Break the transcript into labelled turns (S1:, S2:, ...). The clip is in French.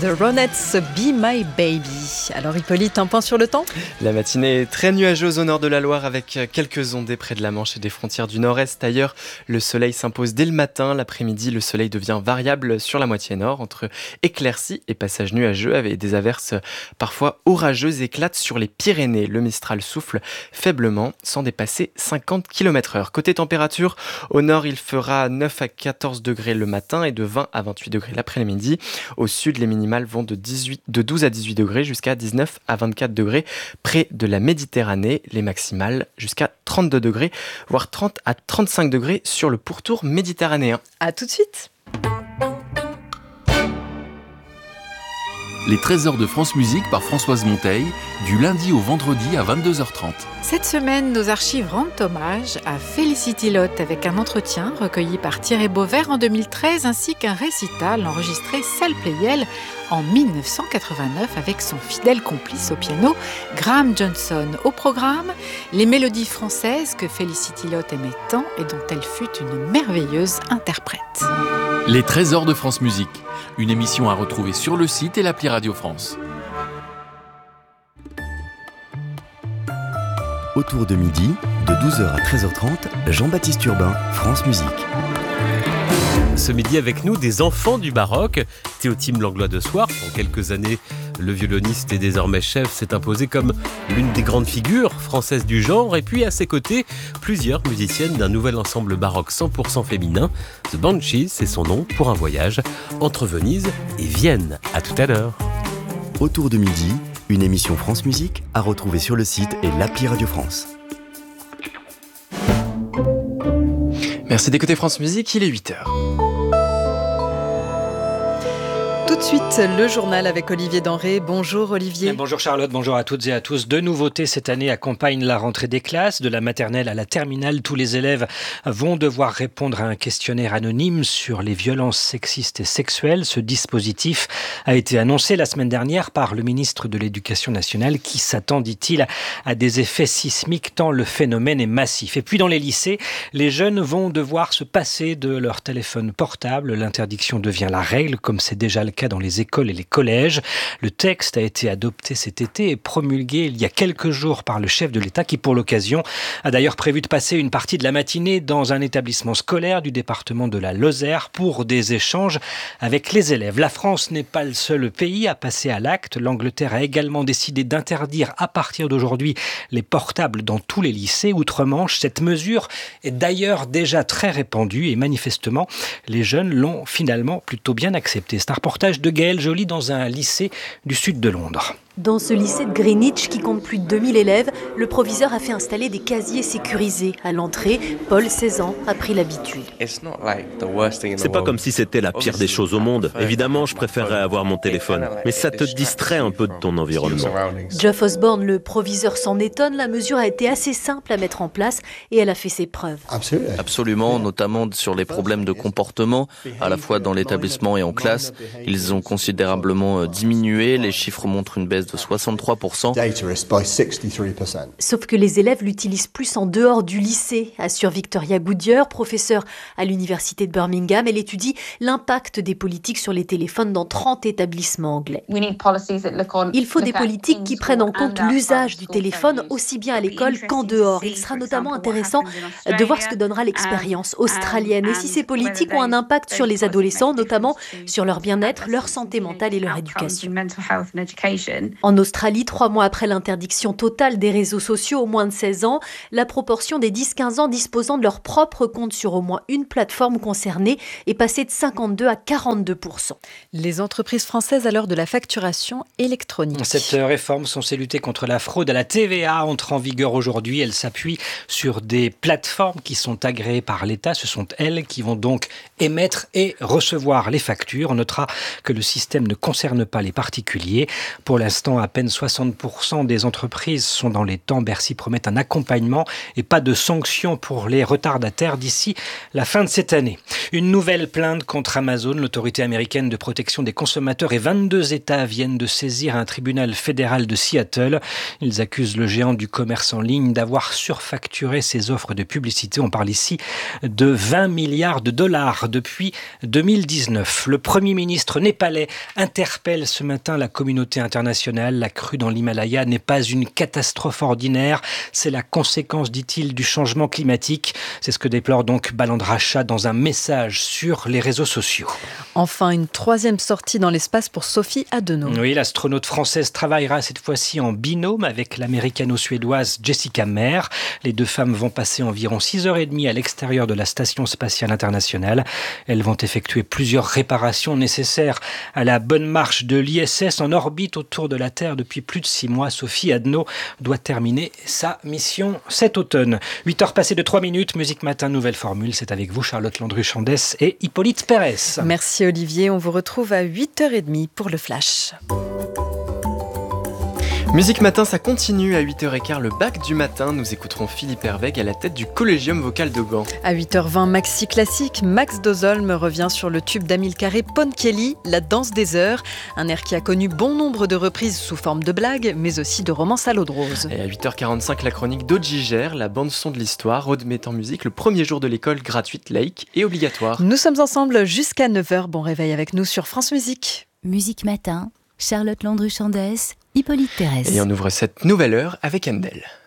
S1: The Ronettes, Be My Baby. Alors Hippolyte, un point sur le temps ?
S2: La matinée est très nuageuse au nord de la Loire avec quelques ondées près de la Manche et des frontières du nord-est. Ailleurs, le soleil s'impose dès le matin. L'après-midi, le soleil devient variable sur la moitié nord entre éclaircies et passages nuageux avec des averses parfois orageuses éclatent sur les Pyrénées. Le Mistral souffle faiblement sans dépasser 50 km/h. Côté température, au nord, il fera 9 à 14 degrés le matin et de 20 à 28 degrés l'après-midi. Au sud, les minimales vont de 12 à 18 degrés jusqu'à 19 à 24 degrés près de la Méditerranée. Les maximales jusqu'à 32 degrés, voire 30 à 35 degrés sur le pourtour méditerranéen.
S1: À tout de suite.
S3: Les trésors de France Musique par Françoise Monteil, du lundi au vendredi à 22h30.
S4: Cette semaine, nos archives rendent hommage à Felicity Lotte avec un entretien recueilli par Thierry Beauvert en 2013 ainsi qu'un récital enregistré salle Pleyel en 1989 avec son fidèle complice au piano, Graham Johnson. Au programme, les mélodies françaises que Felicity Lotte aimait tant et dont elle fut une merveilleuse interprète.
S3: Les trésors de France Musique, une émission à retrouver sur le site et l'appli Radio France.
S5: Autour de midi, de 12h à 13h30, Jean-Baptiste Urbain, France Musique.
S6: Ce midi avec nous, des enfants du baroque. Théotime Langlois de Swart, en quelques années, le violoniste et désormais chef s'est imposé comme l'une des grandes figures françaises du genre. Et puis à ses côtés, plusieurs musiciennes d'un nouvel ensemble baroque 100% féminin. The Banshees, c'est son nom pour un voyage entre Venise et Vienne. À tout à l'heure.
S5: Autour de midi, une émission France Musique à retrouver sur le site et l'appli Radio France.
S2: Merci d'écouter France Musique, il est 8h.
S1: Tout de suite, le journal avec Olivier Denré. Bonjour Olivier.
S7: Bonjour Charlotte, bonjour à toutes et à tous. Deux nouveautés cette année accompagnent la rentrée des classes. De la maternelle à la terminale, tous les élèves vont devoir répondre à un questionnaire anonyme sur les violences sexistes et sexuelles. Ce dispositif a été annoncé la semaine dernière par le ministre de l'Éducation nationale qui s'attend, dit-il, à des effets sismiques tant le phénomène est massif. Et puis dans les lycées, les jeunes vont devoir se passer de leur téléphone portable. L'interdiction devient la règle, comme c'est déjà le cas dans les écoles et les collèges. Le texte a été adopté cet été et promulgué il y a quelques jours par le chef de l'État qui, pour l'occasion, a d'ailleurs prévu de passer une partie de la matinée dans un établissement scolaire du département de la Lozère pour des échanges avec les élèves. La France n'est pas le seul pays à passer à l'acte. L'Angleterre a également décidé d'interdire à partir d'aujourd'hui les portables dans tous les lycées outre-Manche. Cette mesure est d'ailleurs déjà très répandue et manifestement, les jeunes l'ont finalement plutôt bien accepté. C'est un reportage de Gaël Joly dans un lycée du sud de Londres.
S8: Dans ce lycée de Greenwich qui compte plus de 2000 élèves, le proviseur a fait installer des casiers sécurisés. À l'entrée, Paul, 16 ans, a pris l'habitude.
S9: C'est pas comme si c'était la pire des choses au monde. Évidemment, je préférerais avoir mon téléphone. Mais ça te distrait un peu de ton environnement.
S8: Geoff Osborne, le proviseur, s'en étonne. La mesure a été assez simple à mettre en place et elle a fait ses preuves.
S10: Absolument, notamment sur les problèmes de comportement, à la fois dans l'établissement et en classe. Ils ont considérablement diminué. Les chiffres montrent une baisse de 63%.
S8: Sauf que les élèves l'utilisent plus en dehors du lycée, assure Victoria Goodyear, professeure à l'université de Birmingham. Elle étudie l'impact des politiques sur les téléphones dans 30 établissements anglais. Il faut des politiques qui prennent en compte l'usage du téléphone aussi bien à l'école qu'en dehors. Il sera notamment intéressant de voir ce que donnera l'expérience australienne et si ces politiques ont un impact sur les adolescents, notamment sur leur bien-être, leur santé mentale et leur éducation. En Australie, 3 mois après l'interdiction totale des réseaux sociaux aux moins de 16 ans, la proportion des 10-15 ans disposant de leur propre compte sur au moins une plateforme concernée est passée de 52 à 42%.
S1: Les entreprises françaises à l'heure de la facturation électronique.
S7: Cette réforme censée lutter contre la fraude à la TVA entre en vigueur aujourd'hui. Elle s'appuie sur des plateformes qui sont agréées par l'État. Ce sont elles qui vont donc émettre et recevoir les factures. On notera que le système ne concerne pas les particuliers. Pour l'instant, l'instant, à peine 60% des entreprises sont dans les temps. Bercy promet un accompagnement et pas de sanctions pour les retardataires d'ici la fin de cette année. Une nouvelle plainte contre Amazon. L'autorité américaine de protection des consommateurs et 22 États viennent de saisir un tribunal fédéral de Seattle. Ils accusent le géant du commerce en ligne d'avoir surfacturé ses offres de publicité. On parle ici de 20 milliards de dollars depuis 2019. Le Premier ministre népalais interpelle ce matin la communauté internationale. La crue dans l'Himalaya n'est pas une catastrophe ordinaire. C'est la conséquence, dit-il, du changement climatique. C'est ce que déplore donc Balandra Shah dans un message sur les réseaux sociaux.
S1: Enfin, une troisième sortie dans l'espace pour Sophie Adenau.
S7: Oui, l'astronaute française travaillera cette fois-ci en binôme avec l'américano-suédoise Jessica Meir. Les deux femmes vont passer environ 6h30 à l'extérieur de la Station spatiale internationale. Elles vont effectuer plusieurs réparations nécessaires à la bonne marche de l'ISS en orbite autour de la Terre depuis plus de 6 mois. Sophie Adenau doit terminer sa mission cet automne. 8h passées de 3 minutes, Musique Matin, nouvelle formule. C'est avec vous Charlotte Landru-Chandès et Hippolyte Pérez.
S1: Merci Olivier, on vous retrouve à 8h30 pour le Flash.
S2: Musique Matin, ça continue à 8h15, le bac du matin. Nous écouterons Philippe Hervègue à la tête du Collégium vocal de Gand.
S1: À 8h20, Maxi Classique, Max Dozolm revient sur le tube d'Amilcare Ponchielli, La danse des heures. Un air qui a connu bon nombre de reprises sous forme de blagues, mais aussi de romances à l'eau de rose.
S2: Et à 8h45, la chronique d'Aude-Giger, la bande-son de l'histoire. Aude met en musique le premier jour de l'école, gratuite, laïque et obligatoire.
S1: Nous sommes ensemble jusqu'à 9h. Bon réveil avec nous sur France Musique.
S11: Musique Matin, Charlotte Landru-Chandès, Hippolyte Pérez.
S2: Et on ouvre cette nouvelle heure avec Handel.